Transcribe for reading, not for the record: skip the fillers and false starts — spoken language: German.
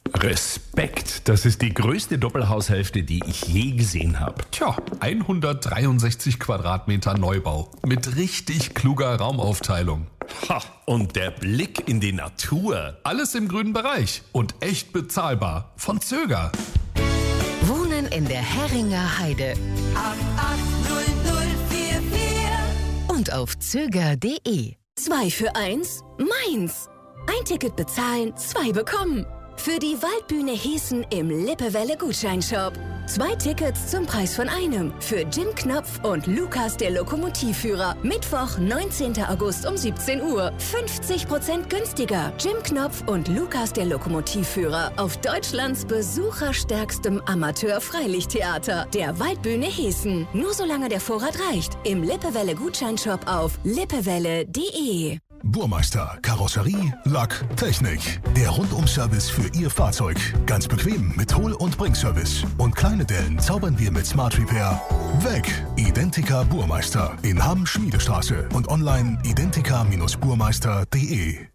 Respekt, das ist die größte Doppelhaushälfte, die ich je gesehen habe. Tja, 163 Quadratmeter Neubau mit richtig kluger Raumaufteilung. Ha, und der Blick in die Natur. Alles im grünen Bereich und echt bezahlbar. Von Zöger. Wohnen in der Herringer Heide. 880044 Und auf zöger.de. 2 für 1, meins. Ein Ticket bezahlen, 2 bekommen. Für die Waldbühne Hessen im Lippewelle Gutscheinshop. 2 Tickets zum Preis von einem. Für Jim Knopf und Lukas der Lokomotivführer. Mittwoch, 19. August um 17 Uhr. 50% günstiger. Jim Knopf und Lukas der Lokomotivführer auf Deutschlands besucherstärkstem Amateur-Freilichttheater. Der Waldbühne Hessen. Nur solange der Vorrat reicht. Im Lippewelle Gutscheinshop auf lippewelle.de. Burmeister, Karosserie, Lack, Technik. Der Rundum-Service für Ihr Fahrzeug. Ganz bequem mit Hol- und Bringservice. Und kleine Dellen zaubern wir mit Smart Repair weg. Identica Burmeister in Hamm-Schmiedestraße und online identica-burmeister.de.